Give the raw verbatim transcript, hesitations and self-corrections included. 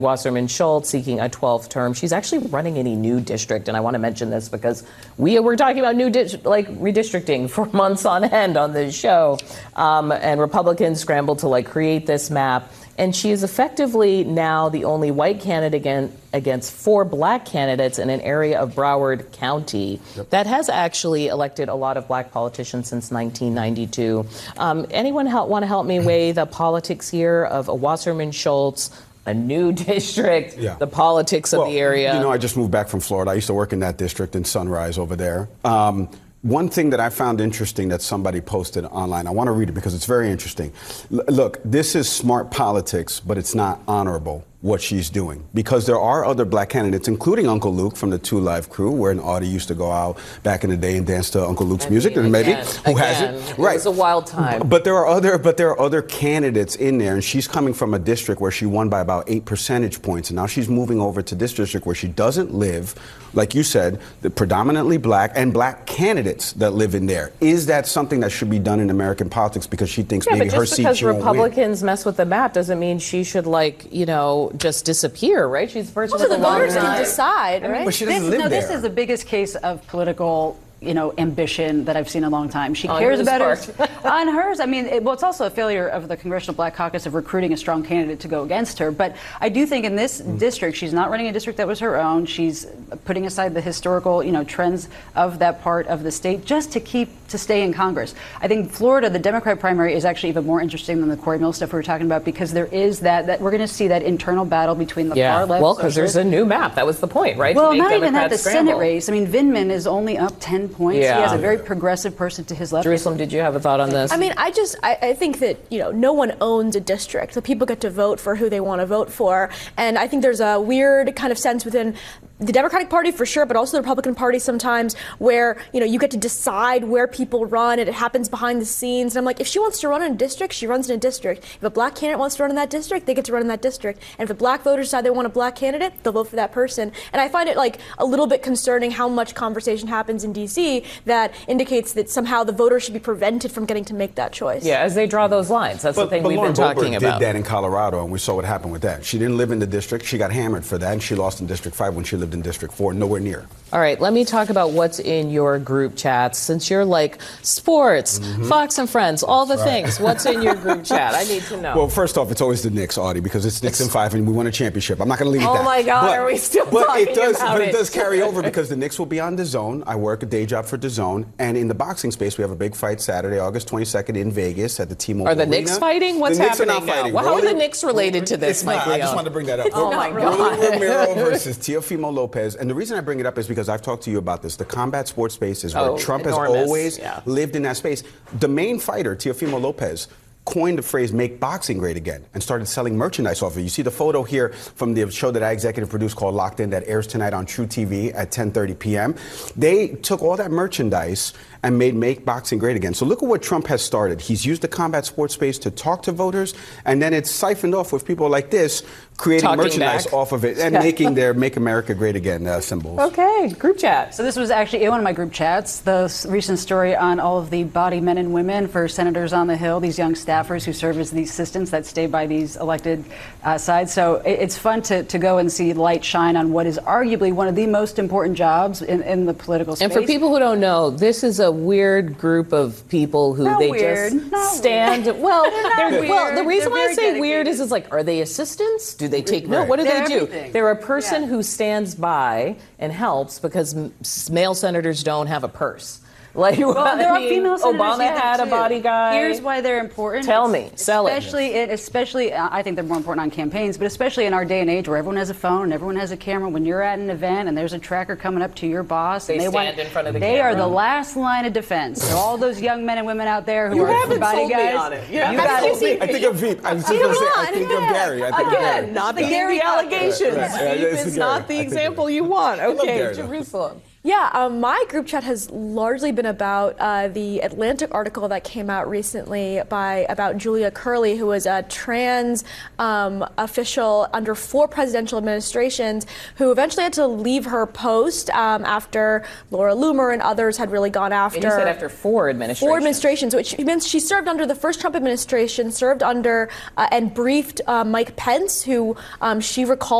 Wasserman Schultz seeking a twelfth term. She's actually running in a new district, and I want to mention this because we were talking about new di- like redistricting for months on end on this show, um, and Republicans scrambled to like create this map. And she is effectively now the only white candidate again, against four black candidates in an area of Broward County yep. that has actually elected a lot of black politicians since nineteen ninety-two. Um, anyone help, want to help me weigh the politics here of a Wasserman Schultz, a new district, yeah. the politics of well, the area? You know, I just moved back from Florida. I used to work in that district in Sunrise over there. Um, One thing that I found interesting that somebody posted online, I want to read it because it's very interesting. L- look, this is smart politics, but it's not honorable what she's doing, because there are other black candidates, including Uncle Luke from the Two Live crew, where an Audie used to go out back in the day and dance to Uncle Luke's I music, mean, and maybe again, who again, hasn't? It right, was a wild time. But there are other, but there are other candidates in there, and she's coming from a district where she won by about eight percentage points, and now she's moving over to this district where she doesn't live, like you said, the predominantly black and black candidates that live in there. Is that something that should be done in American politics because she thinks yeah, maybe but her just seat because she won't Republicans win? mess with the map doesn't mean she should, like, you know, just disappear, right? She's the person Well, with the the long voters can time. decide, I mean, right? but she doesn't this, live no, there. this is the biggest case of political, you know, ambition that I've seen in a long time. She On cares whose about part? it. On hers. I mean, it, well, it's also a failure of the Congressional Black Caucus of recruiting a strong candidate to go against her. But I do think in this mm. district, she's not running a district that was her own. She's putting aside the historical, you know, trends of that part of the state just to keep to stay in Congress. I think Florida, the Democrat primary, is actually even more interesting than the Corey Mills stuff we were talking about, because there is that, that we're going to see that internal battle between the yeah. far left. Well, because there's a new map. That was the point, right? Well, to make not even that, the scramble. Senate race. I mean, Vindman is only up ten points. Yeah. He has a very progressive person to his left. Jerusalem, did you have a thought on this? I mean, I just, I, I think that, you know, no one owns a district. The people get to vote for who they want to vote for. And I think there's a weird kind of sense within the Democratic Party for sure, but also the Republican Party sometimes, where, you know, you get to decide where people run and it happens behind the scenes. And I'm like, if she wants to run in a district, she runs in a district. If a black candidate wants to run in that district, they get to run in that district. And if the black voters decide they want a black candidate, they'll vote for that person. And I find it like a little bit concerning how much conversation happens in D C that indicates that somehow the voters should be prevented from getting to make that choice. Yeah, as they draw those lines. That's but, the thing but we've Lauren been talking Boebert about. did that in Colorado, and we saw what happened with that. She didn't live in the district. She got hammered for that, and she lost in District five when she lived in District four, nowhere near. All right, let me talk about what's in your group chats. Since you're like sports, mm-hmm. Fox and Friends, all the right. things. What's in your group chat? I need to know. Well, first off, it's always the Knicks, Audie, because it's Knicks and five, and we won a championship. I'm not going to leave it Oh that. my God, but, are we still but talking it does, about But it? it does carry over because the Knicks will be on DAZN. I work a day job for DAZN, and in the boxing space, we have a big fight Saturday, August twenty-second in Vegas at the T-Mobile Are the Arena. Knicks fighting? What's the Knicks happening are not now? fighting. Well, how are Rolly, the Knicks related to this, it's Mike not. Leon? I just wanted to bring that up. Oh my God. Rolly Romero versus Teofimo Lopez, and the reason I bring it up is because I've talked to you about this. The combat sports space is where Oh, Trump enormous. has always Yeah. lived in that space. The main fighter, Teofimo Lopez, coined the phrase "make boxing great again" and started selling merchandise off of it. You see the photo here from the show that I executive produced called Locked In that airs tonight on True T V at ten thirty p.m. They took all that merchandise and made Make Boxing Great Again. So look at what Trump has started. He's used the combat sports space to talk to voters, and then it's siphoned off with people like this creating Talking merchandise back. off of it and Yeah. making their Make America Great Again uh, symbols. Okay, group chat. So this was actually in one of my group chats, the s- recent story on all of the body men and women for Senators on the Hill, these young staffers who serve as the assistants that stay by these elected uh, sides. So it, it's fun to, to go and see light shine on what is arguably one of the most important jobs in, in the political space. And for people who don't know, this is a weird group of people who Not they weird. just Not stand. weird. Well, They're not they're, well, the weird. reason They're why I very say weird is, dedicated. is like, are they assistants? Do they take Right. note? What do They're they do? everything. They're a person Yeah. who stands by and helps because m- male senators don't have a purse. Like, Well, I there are mean, female senators Obama either, had a too. body guy. Here's why they're important. Tell It's- me, sell it. especially it. Especially, uh, I think they're more important on campaigns, but especially in our day and age where everyone has a phone and everyone has a camera. When you're at an event and there's a tracker coming up to your boss, They and they stand want, in front of the They are camera. the last line of defense. So all those young men and women out there who You are haven't body sold me guys, on it. You you haven't got sold me. I think of Veep. I was just going to say, I on, think of yeah. Gary. I think of Gary. Again, not The the Gary allegations. Right, right. Yeah, Veep it's is the not Gary. the I think example of- you want. love Okay, Gary, though. Jerusalem. Yeah, um, my group chat has largely been about uh, the Atlantic article that came out recently by about Julia Curley, who was a trans um, official under four presidential administrations, who eventually had to leave her post um, after Laura Loomer and others had really gone after. And you said after four administrations. Four administrations, which means she served under the first Trump administration, served under uh, and briefed uh, Mike Pence, who um, she recalled